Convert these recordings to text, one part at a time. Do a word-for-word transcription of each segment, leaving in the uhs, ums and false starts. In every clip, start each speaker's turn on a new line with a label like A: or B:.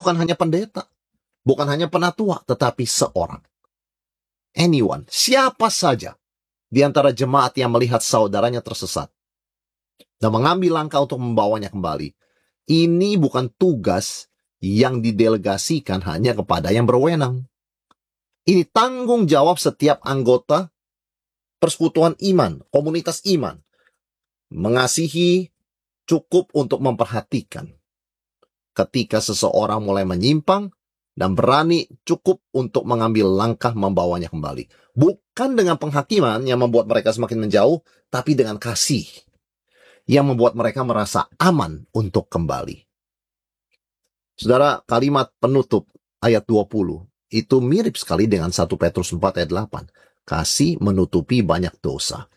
A: bukan hanya pendeta, bukan hanya penatua, tetapi seorang. Anyone, siapa saja di antara jemaat yang melihat saudaranya tersesat dan mengambil langkah untuk membawanya kembali. Ini bukan tugas yang didelegasikan hanya kepada yang berwenang. Ini tanggung jawab setiap anggota persekutuan iman, komunitas iman. Mengasihi cukup untuk memperhatikan. Ketika seseorang mulai menyimpang, dan berani cukup untuk mengambil langkah membawanya kembali. Bukan dengan penghakiman yang membuat mereka semakin menjauh, tapi dengan kasih yang membuat mereka merasa aman untuk kembali. Saudara, kalimat penutup ayat dua puluh itu mirip sekali dengan satu Petrus empat ayat delapan. Kasih menutupi banyak dosa.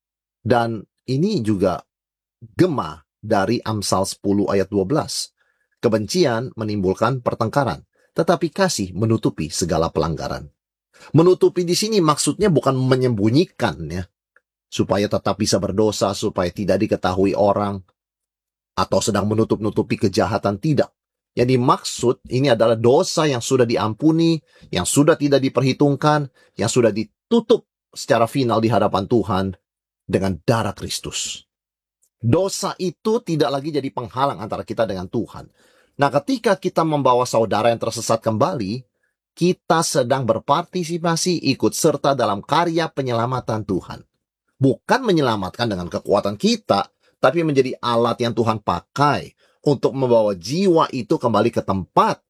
A: Dan ini juga gema dari Amsal sepuluh ayat dua belas. Kebencian menimbulkan pertengkaran, tetapi kasih menutupi segala pelanggaran. Menutupi di sini maksudnya bukan menyembunyikan ya, supaya tetap bisa berdosa, supaya tidak diketahui orang, atau sedang menutup-nutupi kejahatan, tidak. Yang dimaksud ini adalah dosa yang sudah diampuni, yang sudah tidak diperhitungkan, yang sudah ditutup secara final di hadapan Tuhan dengan darah Kristus. Dosa itu tidak lagi jadi penghalang antara kita dengan Tuhan. Nah, ketika kita membawa saudara yang tersesat kembali, kita sedang berpartisipasi ikut serta dalam karya penyelamatan Tuhan. Bukan menyelamatkan dengan kekuatan kita, tapi menjadi alat yang Tuhan pakai untuk membawa jiwa itu kembali ke tempat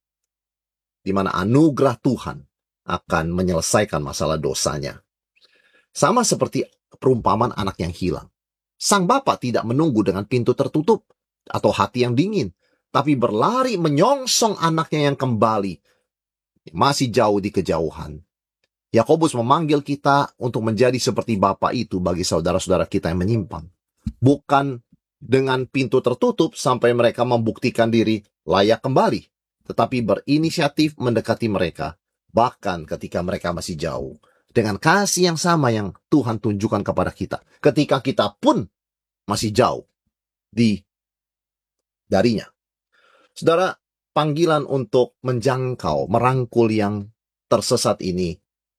A: di mana anugerah Tuhan akan menyelesaikan masalah dosanya. Sama seperti perumpamaan anak yang hilang. Sang bapak tidak menunggu dengan pintu tertutup atau hati yang dingin, tapi berlari menyongsong anaknya yang kembali, masih jauh di kejauhan. Yakobus memanggil kita untuk menjadi seperti Bapa itu bagi saudara-saudara kita yang menyimpang. Bukan dengan pintu tertutup sampai mereka membuktikan diri layak kembali, tetapi berinisiatif mendekati mereka, bahkan ketika mereka masih jauh. Dengan kasih yang sama yang Tuhan tunjukkan kepada kita, ketika kita pun masih jauh di darinya. Saudara, panggilan untuk menjangkau, merangkul yang tersesat ini,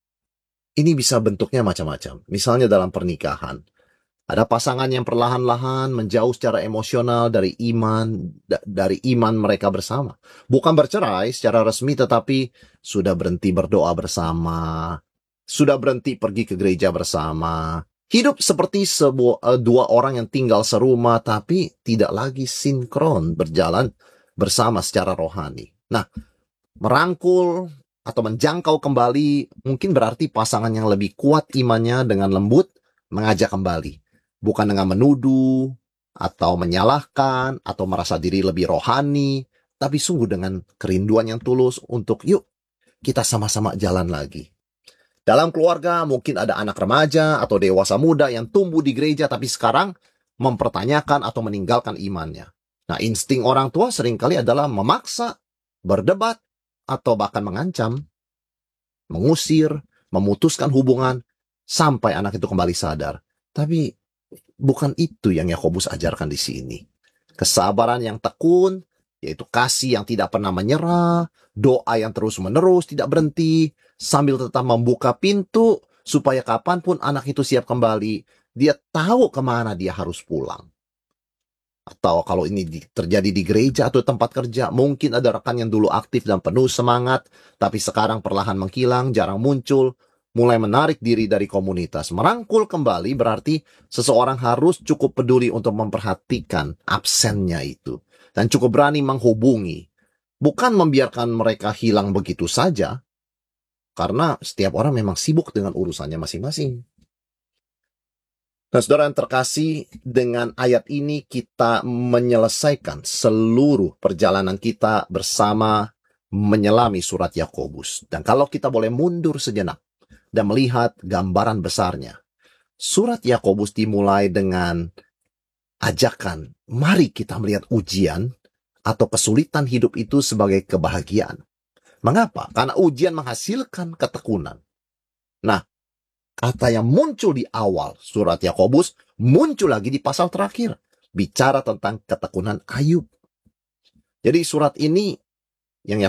A: ini bisa bentuknya macam-macam. Misalnya dalam pernikahan, ada pasangan yang perlahan-lahan menjauh secara emosional dari iman, da- dari iman mereka bersama. Bukan bercerai secara resmi, tetapi sudah berhenti berdoa bersama, sudah berhenti pergi ke gereja bersama. Hidup seperti sebuah, uh, dua orang yang tinggal serumah, tapi tidak lagi sinkron berjalan bersama secara rohani. Nah, merangkul atau menjangkau kembali mungkin berarti pasangan yang lebih kuat imannya dengan lembut mengajak kembali. Bukan dengan menuduh atau menyalahkan atau merasa diri lebih rohani, tapi sungguh dengan kerinduan yang tulus untuk yuk kita sama-sama jalan lagi. Dalam keluarga mungkin ada anak remaja atau dewasa muda yang tumbuh di gereja tapi sekarang mempertanyakan atau meninggalkan imannya. Nah, insting orang tua seringkali adalah memaksa, berdebat, atau bahkan mengancam, mengusir, memutuskan hubungan sampai anak itu kembali sadar. Tapi bukan itu yang Yakobus ajarkan di sini. Kesabaran yang tekun, yaitu kasih yang tidak pernah menyerah, doa yang terus-menerus tidak berhenti, sambil tetap membuka pintu supaya kapanpun anak itu siap kembali, dia tahu kemana dia harus pulang. Atau kalau ini di, terjadi di gereja atau tempat kerja, mungkin ada rekan yang dulu aktif dan penuh semangat, tapi sekarang perlahan menghilang, jarang muncul, mulai menarik diri dari komunitas. Merangkul kembali berarti seseorang harus cukup peduli untuk memperhatikan absennya itu. Dan cukup berani menghubungi. Bukan membiarkan mereka hilang begitu saja, karena setiap orang memang sibuk dengan urusannya masing-masing. Nah, saudara yang terkasih, dengan ayat ini kita menyelesaikan seluruh perjalanan kita bersama menyelami surat Yakobus. Dan kalau kita boleh mundur sejenak dan melihat gambaran besarnya, surat Yakobus dimulai dengan ajakan, mari kita melihat ujian atau kesulitan hidup itu sebagai kebahagiaan. Mengapa? Karena ujian menghasilkan ketekunan. Nah, kata yang muncul di awal surat Yakobus muncul lagi di pasal terakhir. Bicara tentang ketekunan Ayub. Jadi surat ini yang